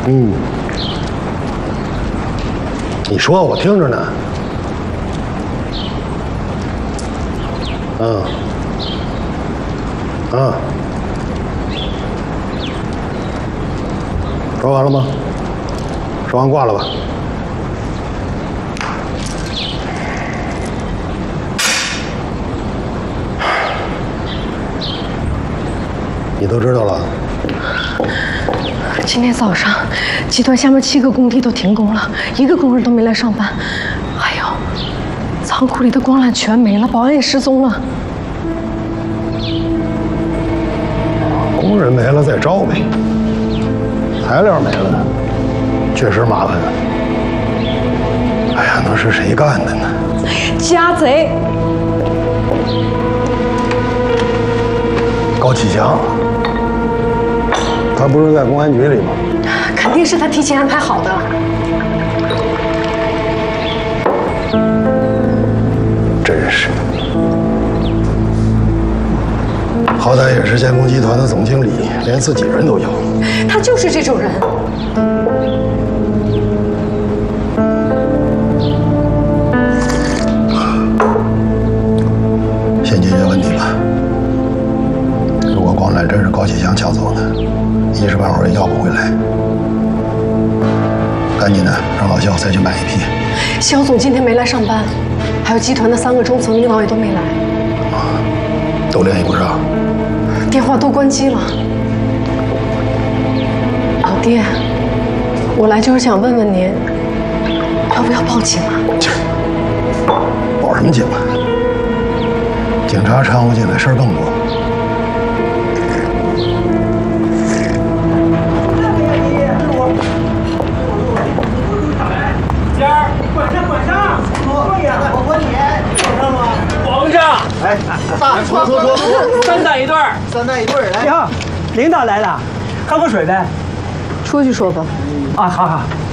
嗯，你说我听着呢。说完了吗？说完挂了吧。你都知道了。 今天早上，集团下面7个工地都停工了，1个工人都没来上班。还有，仓库里的光缆全没了，保安也失踪了。 工人没了再招呗，材料没了，确实麻烦。哎呀，那是谁干的呢？ 家贼！ 高启强，他不是在公安局里吗？ 肯定是他提前安排好的。 真是，好歹也是建工集团的总经理，连自己人都有。 他就是这种人。 先解决问题吧。如果光缆真是高启强抢走的，一时半会儿也要不回来。赶紧的，让老肖再去买一批。 肖总今天没来上班，还有集团的3个中层领导也都没来。 都联系不上， 电话都关机了。老爹，我来就是想问问您，要不要报警啊？ 报什么警啊？警察掺和进来，事儿更多。 尖儿，管上！对呀，我管你，管上吗？皇上，哎，大搓，3带1对，3带1对，来。 哟，领导来了，喝口水呗。 出去说吧。 啊，好。